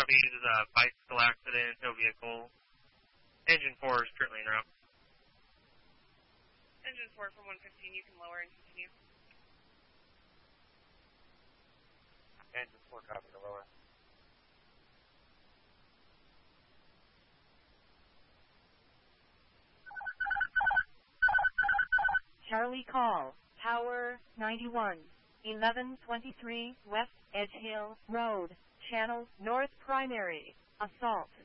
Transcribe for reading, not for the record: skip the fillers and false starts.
copy. This is a bicycle accident, no vehicle. Engine 4 is currently en route. Engine 4 from 115, you can lower and continue. Engine 4, copy to lower. Charlie call, Tower 91, 1123 West Edge Hill Road, Channel North Primary, assault.